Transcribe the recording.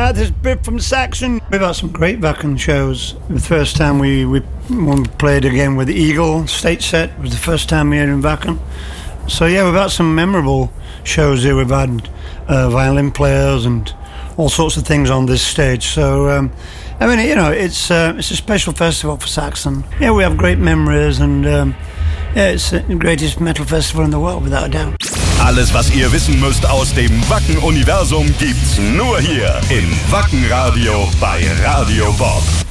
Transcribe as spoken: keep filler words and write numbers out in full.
about this bit from Saxon? We've had some great Wacken shows. The first time we, we, when we played again with Eagle, State Set, was the first time we had in Wacken. So yeah, we've had some memorable shows here. We've had uh, violin players and all sorts of things on this stage. So, um, I mean, you know, it's uh, it's a special festival for Saxon. Yeah, we have great memories and um, yeah, it's the greatest metal festival in the world, without a doubt. Alles, was ihr wissen müsst aus dem Wacken-Universum, gibt's nur hier im Wacken-Radio bei Radio Bob.